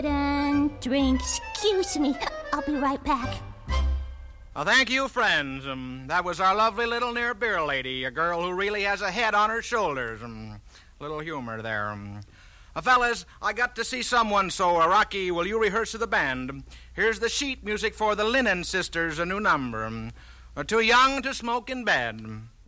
And drink. Excuse me. I'll be right back. Well, thank you, friends. That was our lovely little near beer lady, a girl who really has a head on her shoulders. Little humor there. Fellas, I got to see someone, so Rocky, will you rehearse with the band? Here's the sheet music for the Linen Sisters, a new number. Too young to smoke in bed.